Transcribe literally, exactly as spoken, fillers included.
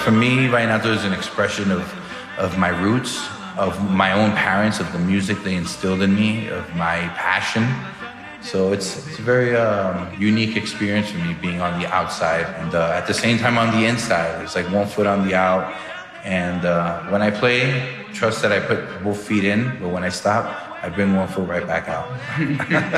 for me, Vallenato is an expression of, of my roots, of my own parents, of the music they instilled in me, of my passion. So it's, it's a very um, unique experience for me being on the outside and uh, at the same time on the inside. It's like one foot on the out. And uh, when I play, trust that I put both feet in, but when I stop, I bring one foot right back out.